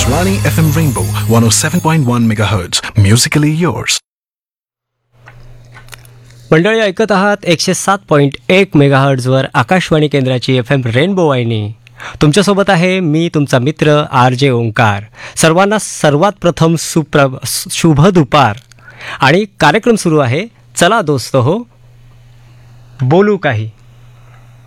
Akashvani FM Rainbow 107.1 MHz. Musically yours. मंडळी ऐकत आहात 107.1 मेगाहर्ट्झवर आकाशवाणी केंद्राची FM रेनबो वाहिनी. तुमच्यासोबत आहे मी तुमचा मित्र RJ ओंकार. सर्वांना सर्वात प्रथम शुभ दुपार आणि कार्यक्रम सुरू आहे. चला दोस्त हो बोलू काही.